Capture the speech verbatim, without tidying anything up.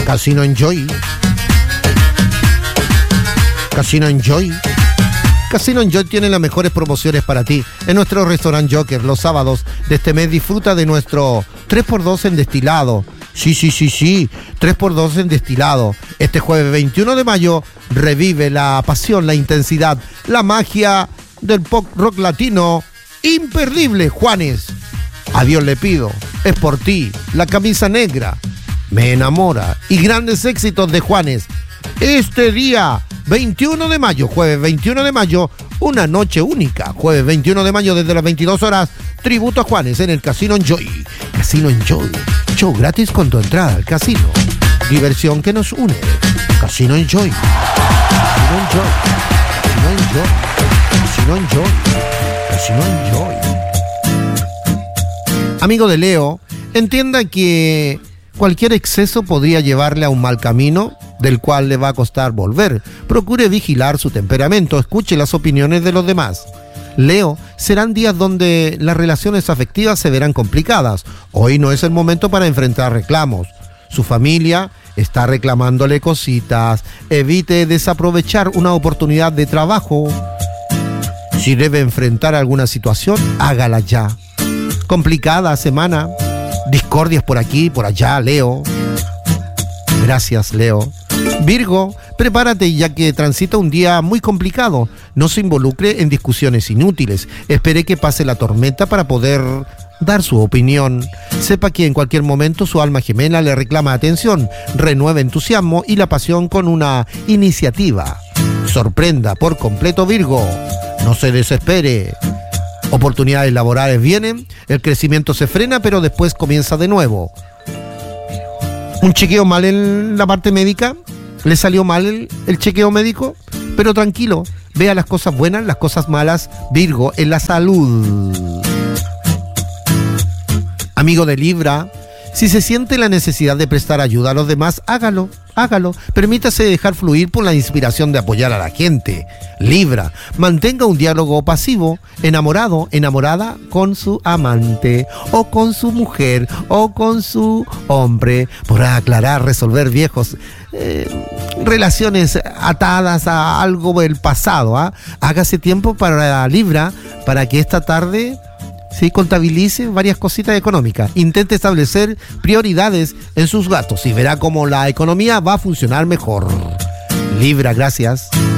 Casino Enjoy. Casino Enjoy. Casino Enjoy tiene las mejores promociones para ti. En nuestro restaurante Joker, los sábados de este mes, disfruta de nuestro tres por dos en destilado. Sí, sí, sí, sí, tres por dos en destilado. Este jueves veintiuno de mayo, revive la pasión, la intensidad, la magia del pop rock latino. Imperdible, Juanes. A Dios le pido, es por ti, La Camisa Negra, Me Enamora y grandes éxitos de Juanes. Este día veintiuno de mayo, jueves veintiuno de mayo, una noche única. Jueves veintiuno de mayo desde las veintidós horas, tributo a Juanes en el Casino Enjoy. Casino Enjoy, show gratis con tu entrada al casino. Diversión que nos une. Casino Enjoy. Casino Enjoy. Casino Enjoy. Casino Enjoy. Amigo de Leo, entienda que cualquier exceso podría llevarle a un mal camino del cual le va a costar volver. Procure vigilar su temperamento, escuche las opiniones de los demás. Leo, serán días donde las relaciones afectivas se verán complicadas. Hoy no es el momento para enfrentar reclamos. Su familia está reclamándole cositas. Evite desaprovechar una oportunidad de trabajo. Si debe enfrentar alguna situación, hágala ya. Complicada semana. Discordias por aquí, por allá, Leo. Gracias, Leo. Virgo, prepárate ya que transita un día muy complicado. No se involucre en discusiones inútiles. Espere que pase la tormenta para poder dar su opinión. Sepa que en cualquier momento su alma gemela le reclama atención. Renueve entusiasmo y la pasión con una iniciativa. Sorprenda por completo, Virgo. No se desespere. Oportunidades laborales vienen, el crecimiento se frena, pero después comienza de nuevo. Un chequeo mal en la parte médica, le salió mal el, el chequeo médico, pero tranquilo, vea las cosas buenas, las cosas malas, Virgo, en la salud. Amigo de Libra, si se siente la necesidad de prestar ayuda a los demás, hágalo, hágalo. Permítase dejar fluir por la inspiración de apoyar a la gente. Libra, mantenga un diálogo pasivo, enamorado, enamorada con su amante, o con su mujer, o con su hombre, por aclarar, resolver viejos eh, relaciones atadas a algo del pasado. ¿eh? Hágase tiempo para Libra, para que esta tarde... Sí, contabilice varias cositas económicas. Intente establecer prioridades en sus gastos y verá cómo la economía va a funcionar mejor. Libra, gracias.